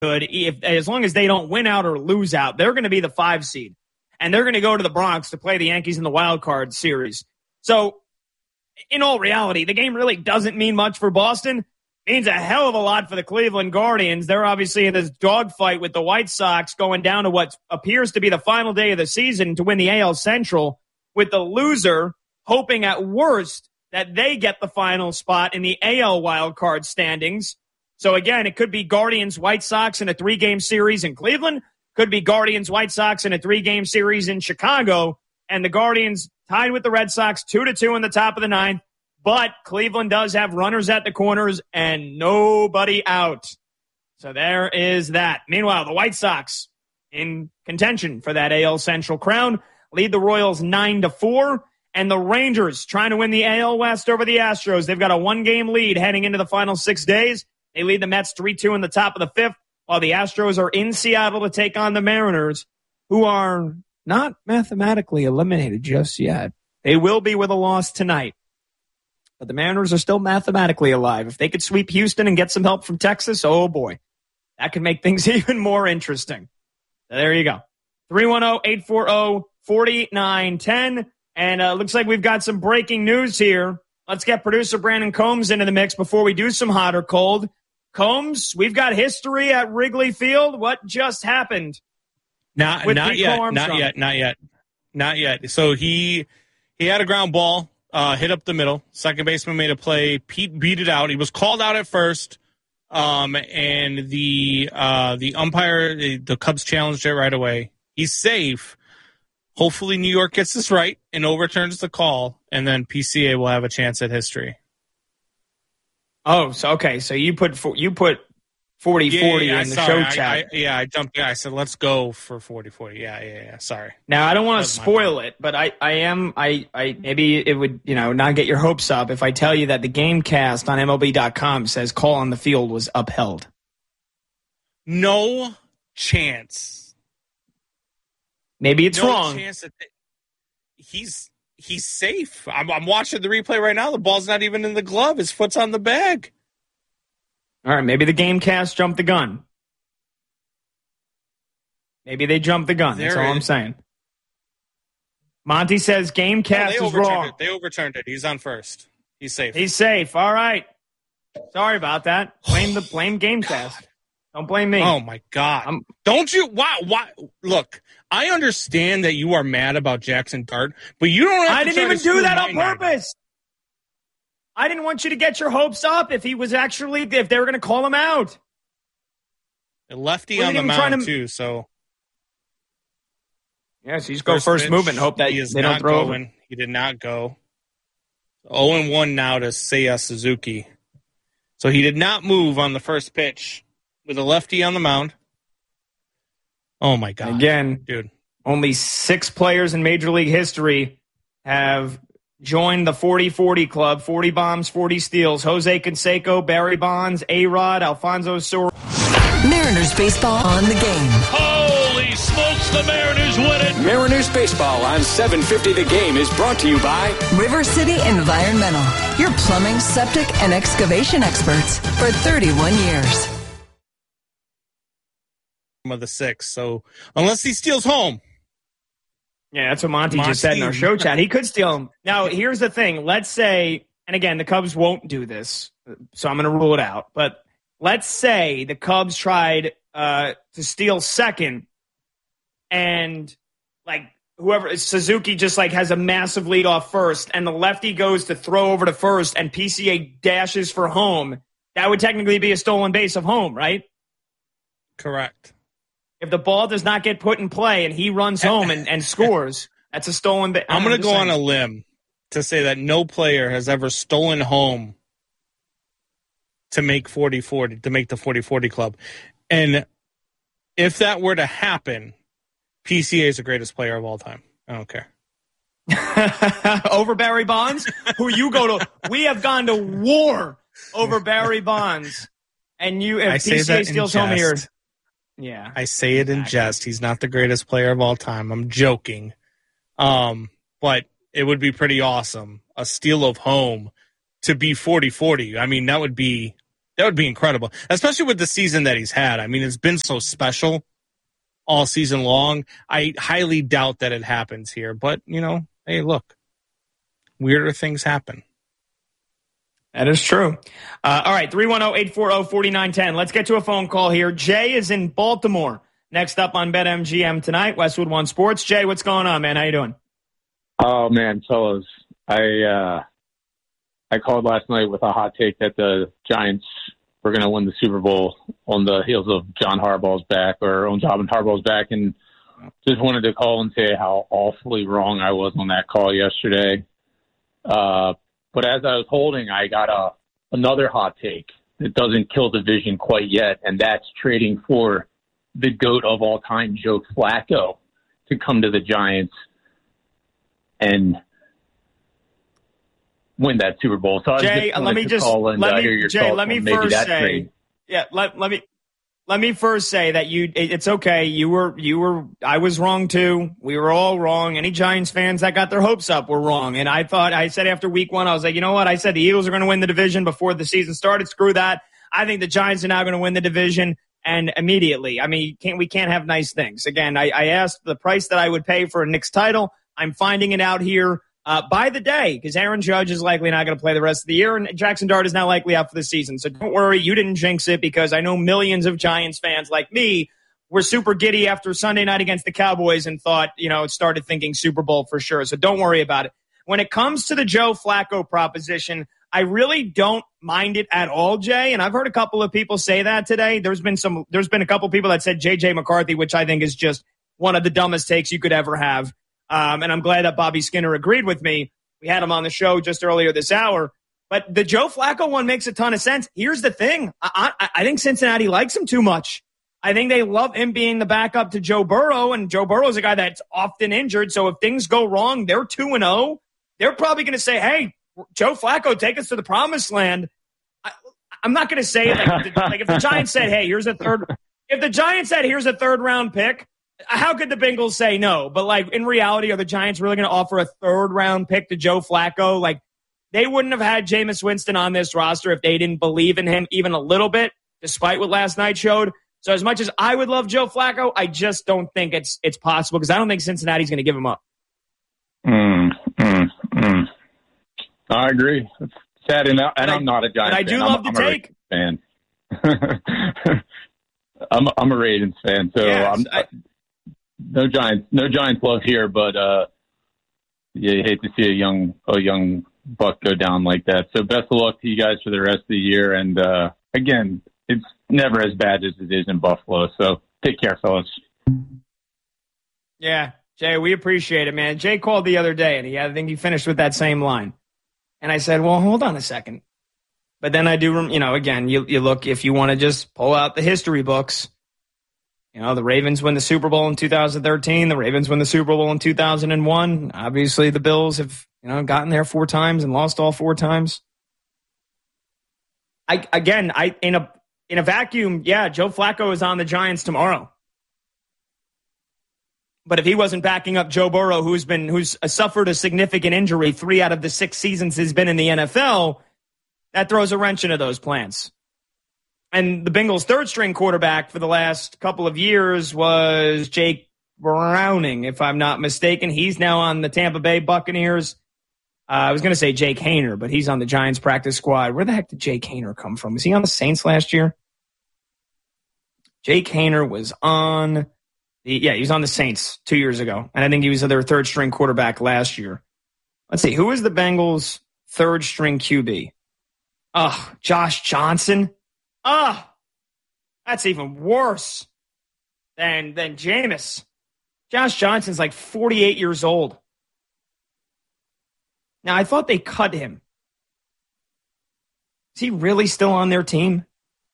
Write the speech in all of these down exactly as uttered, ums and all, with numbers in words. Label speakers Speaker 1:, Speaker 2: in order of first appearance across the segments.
Speaker 1: good. If as long as they don't win out or lose out, they're going to be the five seed, and they're going to go to the Bronx to play the Yankees in the wild card series. So, in all reality, the game really doesn't mean much for Boston. It means a hell of a lot for the Cleveland Guardians. They're obviously in this dogfight with the White Sox going down to what appears to be the final day of the season to win the A L Central, with the loser hoping at worst that they get the final spot in the A L wildcard standings. So again, it could be Guardians, White Sox in a three-game series in Cleveland. Could be Guardians, White Sox in a three-game series in Chicago. And the Guardians tied with the Red Sox two to two in the top of the ninth. But Cleveland does have runners at the corners and nobody out. So there is that. Meanwhile, the White Sox in contention for that A L Central crown lead the Royals nine to four. And the Rangers trying to win the A L West over the Astros. They've got a one-game lead heading into the final six days. They lead the Mets three two in the top of the fifth, while the Astros are in Seattle to take on the Mariners, who are not mathematically eliminated just yet. They will be with a loss tonight. But the Mariners are still mathematically alive. If they could sweep Houston and get some help from Texas, oh boy, that could make things even more interesting. So there you go. three one zero, eight four zero, four nine one zero. And uh, looks like we've got some breaking news here. Let's get producer Brandon Combs into the mix before we do some hot or cold. Combs, we've got history at Wrigley Field. What just happened?
Speaker 2: Not, not yet. Not yet. Not yet. Not yet. So he he had a ground ball, uh, hit up the middle. Second baseman made a play. Pete beat it out. He was called out at first, um, and the uh, the umpire, the, the Cubs challenged it right away. He's safe. Hopefully New York gets this right and overturns the call, and then P C A will have a chance at history.
Speaker 1: Oh, so okay. So you put you put forty forty
Speaker 2: yeah, yeah,
Speaker 1: in the
Speaker 2: sorry.
Speaker 1: show
Speaker 2: I,
Speaker 1: chat.
Speaker 2: I, yeah, I jumped. Yeah, I said let's go for forty forty. Yeah, yeah, yeah. Sorry.
Speaker 1: Now I don't want to spoil it, but I, I am I, I maybe it would you know not get your hopes up if I tell you that the Gamecast on M L B dot com says call on the field was upheld.
Speaker 2: No chance.
Speaker 1: Maybe it's
Speaker 2: no
Speaker 1: wrong.
Speaker 2: Chance that they, he's he's safe. I'm, I'm watching the replay right now. The ball's not even in the glove. His foot's on the bag.
Speaker 1: All right, maybe the Gamecast jumped the gun. Maybe they jumped the gun. There That's all is. I'm saying. Monty says Gamecast
Speaker 2: no,
Speaker 1: is wrong.
Speaker 2: It. They overturned it. He's on first. He's safe.
Speaker 1: He's safe. All right. Sorry about that. Blame the blame Gamecast. Don't blame me.
Speaker 2: Oh my God! I'm, don't you? Why? Why? Look, I understand that you are mad about Jackson Dart, but you don't. Have
Speaker 1: I
Speaker 2: to
Speaker 1: didn't even do that on purpose.
Speaker 2: Mind.
Speaker 1: I didn't want you to get your hopes up if he was actually if they were going to call him out.
Speaker 2: A lefty on the mound to, too, so.
Speaker 1: Yes, he's go first, first movement. Hope that
Speaker 2: he is
Speaker 1: they
Speaker 2: not
Speaker 1: don't throw
Speaker 2: going.
Speaker 1: over.
Speaker 2: He did not go. oh and one now to Seiya Suzuki. So he did not move on the first pitch. With a lefty on the mound. Oh, my God.
Speaker 1: Again,
Speaker 2: dude.
Speaker 1: Only six players in Major League history have joined the forty forty club. forty bombs, forty steals. Jose Canseco, Barry Bonds, A-Rod, Alfonso Sor.
Speaker 3: Mariners baseball on the game.
Speaker 4: Holy smokes, the Mariners win it.
Speaker 5: Mariners baseball on seven fifty The Game is brought to you by
Speaker 3: River City Environmental, your plumbing, septic, and excavation experts for thirty-one years.
Speaker 2: Of the six, so unless he steals home.
Speaker 1: Yeah, that's what Monty,
Speaker 2: Monty
Speaker 1: just said in our show chat. He could steal him. Now, here's the thing. Let's say, and again, the Cubs won't do this, so I'm going to rule it out. But let's say the Cubs tried uh, to steal second, and like whoever Suzuki just like has a massive lead off first, and the lefty goes to throw over to first, and P C A dashes for home. That would technically be a stolen base of home, right?
Speaker 2: Correct.
Speaker 1: If the ball does not get put in play and he runs home and, and scores, that's a stolen base.
Speaker 2: I'm going to go saying. on a limb to say that no player has ever stolen home to make forty forty, to make the forty forty club. And if that were to happen, P C A is the greatest player of all time. I don't care.
Speaker 1: Over Barry Bonds, who you go to. We have gone to war over Barry Bonds. And you, if
Speaker 2: I
Speaker 1: P C A steals home here. Yeah.
Speaker 2: I say it in jest. He's not the greatest player of all time. I'm joking. Um, but it would be pretty awesome. A steal of home to be forty forty. I mean, that would be That would be incredible, especially with the season that he's had. I mean, it's been so special all season long. I highly doubt that it happens here. But, you know, hey, look, weirder things happen.
Speaker 1: That is true. Uh, all right, three one zero, eight four zero, four nine one zero. Let's get to a phone call here. Jay is in Baltimore. Next up on BetMGM tonight, Westwood One Sports. Jay, what's going on, man? How you doing?
Speaker 6: Oh, man, fellas. I uh, I called last night with a hot take that the Giants were going to win the Super Bowl on the heels of John Harbaugh's back or on John Harbaugh's back, and just wanted to call and say how awfully wrong I was on that call yesterday. Uh, but as I was holding, I got a another hot take that doesn't kill the vision quite yet, and that's trading for the GOAT of all time, Joe Flacco, to come to the Giants and win that Super Bowl. So
Speaker 1: Jay,
Speaker 6: I just
Speaker 1: let me just
Speaker 6: and,
Speaker 1: let
Speaker 6: uh,
Speaker 1: me Jay, let me first say,
Speaker 6: trade.
Speaker 1: yeah, let let me let me first say that you, it, it's okay. You were you were I was wrong too. We were all wrong. Any Giants fans that got their hopes up were wrong. And I thought I said after week one, I was like, you know what? I said the Eagles are going to win the division before the season started. Screw that. I think the Giants are now going to win the division. And immediately, I mean, can't, we can't have nice things. Again, I, I asked the price that I would pay for a Knicks title. I'm finding it out here uh, by the day because Aaron Judge is likely not going to play the rest of the year, and Jackson Dart is now likely out for the season. So don't worry, you didn't jinx it because I know millions of Giants fans like me were super giddy after Sunday night against the Cowboys and thought, you know, started thinking Super Bowl for sure. So don't worry about it. When it comes to the Joe Flacco proposition, I really don't mind it at all, Jay. And I've heard a couple of people say that today. There's been some, there's been a couple of people that said J J McCarthy, which I think is just one of the dumbest takes you could ever have. Um, and I'm glad that Bobby Skinner agreed with me. We had him on the show just earlier this hour. But the Joe Flacco one makes a ton of sense. Here's the thing. I, I, I think Cincinnati likes him too much. I think they love him being the backup to Joe Burrow. And Joe Burrow is a guy that's often injured. So if things go wrong, they're two and oh. They're probably going to say, hey, Joe Flacco, take us to the promised land. I, I'm not going to say like, like if the Giants said, hey, here's a third. If the Giants said, here's a third round pick, how could the Bengals say no? But like in reality, are the Giants really going to offer a third round pick to Joe Flacco? Like they wouldn't have had Jameis Winston on this roster if they didn't believe in him even a little bit, despite what last night showed. So as much as I would love Joe Flacco, I just don't think it's it's possible because I don't think Cincinnati's going to give him up.
Speaker 6: Mm, mm, mm. I agree. It's sad, and, I, and I'm not a Giants fan.
Speaker 1: I do
Speaker 6: fan.
Speaker 1: love
Speaker 6: I'm,
Speaker 1: the
Speaker 6: I'm
Speaker 1: take.
Speaker 6: Fan. I'm I'm a Ravens fan, so
Speaker 1: yes,
Speaker 6: I'm,
Speaker 1: I,
Speaker 6: no Giants no Giants love here. But uh, yeah, you hate to see a young a young buck go down like that. So best of luck to you guys for the rest of the year. And uh, again, it's never as bad as it is in Buffalo. So take care, fellas.
Speaker 1: Yeah. Jay, we appreciate it, man. Jay called the other day, and he, I think he finished with that same line. And I said, well, hold on a second. But then I do, you know, again, you, you look, if you want to just pull out the history books, you know, the Ravens win the Super Bowl in two thousand thirteen. The Ravens win the Super Bowl in two thousand one. Obviously, the Bills have, you know, gotten there four times and lost all four times. I Again, I in a in a vacuum, yeah, Joe Flacco is on the Giants tomorrow. But if he wasn't backing up Joe Burrow, who's been who's suffered a significant injury three out of the six seasons he's been in the N F L, that throws a wrench into those plans. And the Bengals' third-string quarterback for the last couple of years was Jake Browning, if I'm not mistaken. He's now on the Tampa Bay Buccaneers. Uh, I was going to say Jake Haener, but he's on the Giants practice squad. Where the heck did Jake Haener come from? Was he on the Saints last year? Jake Haener was on... Yeah, he was on the Saints two years ago, and I think he was their third-string quarterback last year. Let's see, who is the Bengals' third-string Q B? Oh, Josh Johnson? Oh, that's even worse than, than Jameis. Josh Johnson's like forty-eight years old. Now, I thought they cut him. Is he really still on their team?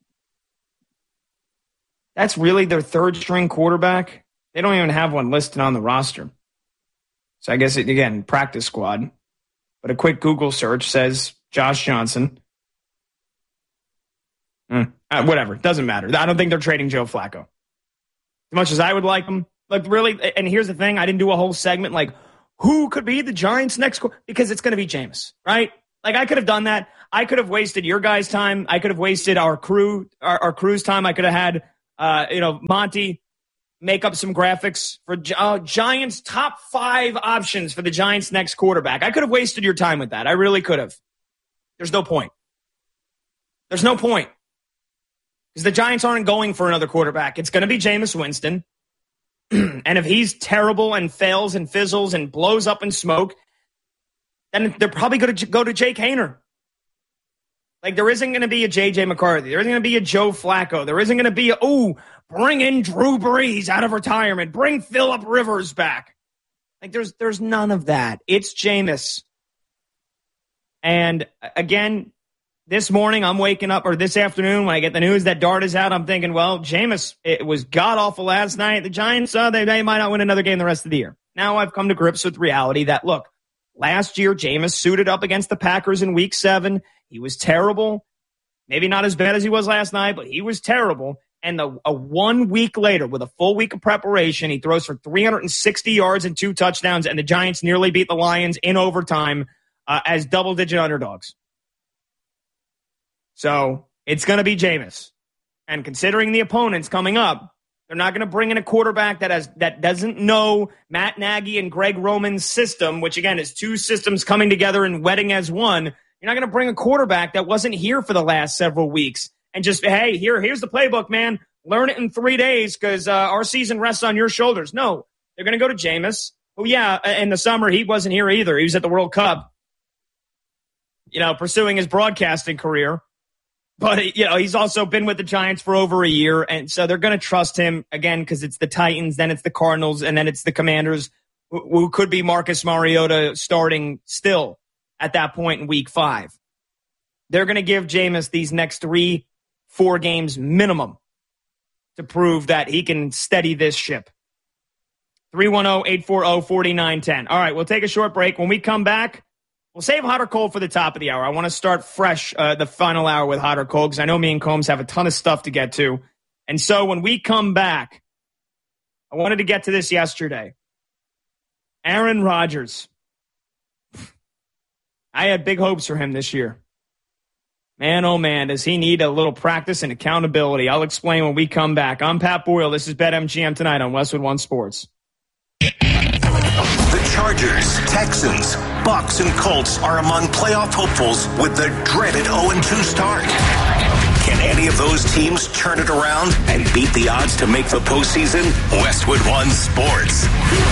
Speaker 1: That's really their third-string quarterback? They don't even have one listed on the roster. So I guess, it, again, practice squad. But a quick Google search says Josh Johnson. Mm, uh, whatever. Doesn't matter. I don't think they're trading Joe Flacco. As much as I would like him. Like, really, and here's the thing. I didn't do a whole segment like, who could be the Giants' next quarterback? Because it's going to be Jameis, right? Like, I could have done that. I could have wasted your guys' time. I could have wasted our crew, our, our crew's time. I could have had, uh, you know, Monty make up some graphics for uh, Giants top five options for the Giants' next quarterback. I could have wasted your time with that. I really could have. There's no point. There's no point. Because the Giants aren't going for another quarterback. It's going to be Jameis Winston. And if he's terrible and fails and fizzles and blows up in smoke, then they're probably going to go to Jake Haener. Like, there isn't going to be a J J McCarthy. There isn't going to be a Joe Flacco. There isn't going to be a, ooh, bring in Drew Brees out of retirement. Bring Phillip Rivers back. Like, there's there's none of that. It's Jameis. And, again, this morning I'm waking up, or this afternoon when I get the news that Dart is out, I'm thinking, well, Jameis, it was god-awful last night. The Giants, uh, they, they might not win another game the rest of the year. Now I've come to grips with reality that, look, last year Jameis suited up against the Packers in week seven. He was terrible. Maybe not as bad as he was last night, but he was terrible. And the, a one week later, with a full week of preparation, he throws for three hundred sixty yards and two touchdowns, and the Giants nearly beat the Lions in overtime uh, as double-digit underdogs. So it's going to be Jameis. And considering the opponents coming up, they're not going to bring in a quarterback that has that doesn't know Matt Nagy and Greg Roman's system, which, again, is two systems coming together and wedding as one. You're not going to bring a quarterback that wasn't here for the last several weeks and just, hey, here, here's the playbook, man. Learn it in three days because uh, our season rests on your shoulders. No, they're going to go to Jameis. Oh, yeah, in the summer, he wasn't here either. He was at the World Cup, you know, pursuing his broadcasting career. But, you know, he's also been with the Giants for over a year, and so they're going to trust him, again, because it's the Titans, then it's the Cardinals, and then it's the Commanders, who, who could be Marcus Mariota starting still at that point in week five. They're going to give Jameis these next three, four games minimum to prove that he can steady this ship. three one zero, eight four zero, four nine one zero. All right, we'll take a short break. When we come back, we'll save Hot or Cold for the top of the hour. I want to start fresh uh, the final hour with Hot or Cold because I know me and Combs have a ton of stuff to get to. And so when we come back, I wanted to get to this yesterday. Aaron Rodgers. I had big hopes for him this year. Man, oh man, does he need a little practice and accountability. I'll explain when we come back. I'm Pat Boyle. This is BetMGM tonight on Westwood One Sports.
Speaker 7: The Chargers, Texans, Bucks, and Colts are among playoff hopefuls with the dreaded oh and two start. Can any of those teams turn it around and beat the odds to make the postseason? Westwood One Sports.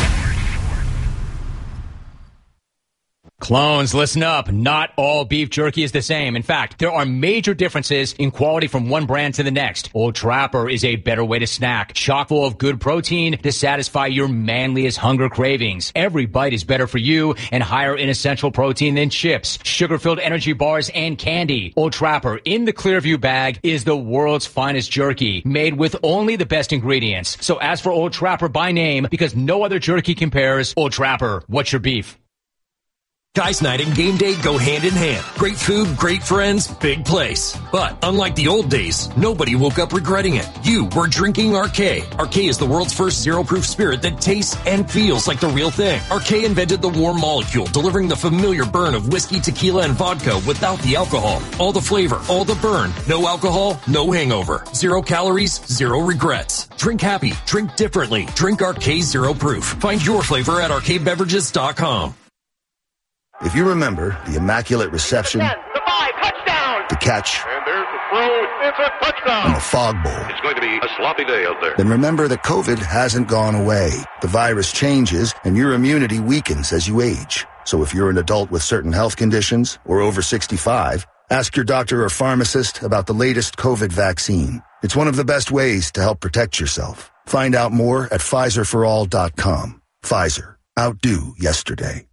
Speaker 8: Clones, listen up. Not all beef jerky is the same. In fact, there are major differences in quality from one brand to the next. Old Trapper is a better way to snack, chock full of good protein to satisfy your manliest hunger cravings. Every bite is better for you and higher in essential protein than chips, sugar-filled energy bars, and candy. Old Trapper in the Clearview bag is the world's finest jerky, made with only the best ingredients. So ask for Old Trapper by name because no other jerky compares. Old Trapper, what's your beef?
Speaker 9: Guys night and game day go hand in hand. Great food, great friends, big place. But unlike the old days, nobody woke up regretting it. You were drinking R K. R K is the world's first zero-proof spirit that tastes and feels like the real thing. R K invented the warm molecule, delivering the familiar burn of whiskey, tequila, and vodka without the alcohol. All the flavor, all the burn. No alcohol, no hangover. Zero calories, zero regrets. Drink happy, drink differently. Drink R K Zero Proof. Find your flavor at R K beverages dot com.
Speaker 10: If you remember the immaculate reception,
Speaker 11: the, ten, the, five, touchdown.
Speaker 10: the catch,
Speaker 11: and there's the throw, it's a touchdown,
Speaker 10: and the fog bowl,
Speaker 11: it's going to be a sloppy day out there.
Speaker 10: Then remember that COVID hasn't gone away. The virus changes, and your immunity weakens as you age. So if you're an adult with certain health conditions or over sixty-five, ask your doctor or pharmacist about the latest COVID vaccine. It's one of the best ways to help protect yourself. Find out more at Pfizer for all dot com. Pfizer. Outdo yesterday.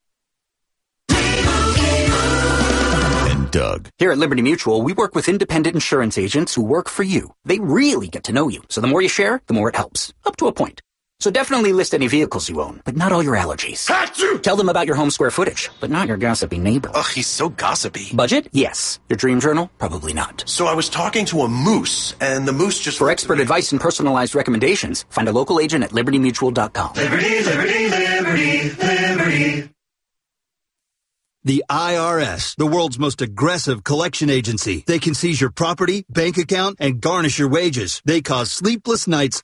Speaker 12: Doug. Here at Liberty Mutual, we work with independent insurance agents who work for you. They really get to know you. So the more you share, the more it helps. Up to a point. So definitely list any vehicles you own, but not all your allergies. Achoo! Tell them about your home square footage, but not your gossipy neighbor.
Speaker 13: Ugh, he's so gossipy.
Speaker 12: Budget? Yes. Your dream journal? Probably not.
Speaker 13: So I was talking to a moose, and the moose just...
Speaker 12: For expert advice and personalized recommendations, find a local agent at liberty mutual dot com.
Speaker 14: Liberty, liberty, liberty, liberty. The I R S, the world's most aggressive collection agency. They can seize your property, bank account, and garnish your wages. They cause sleepless nights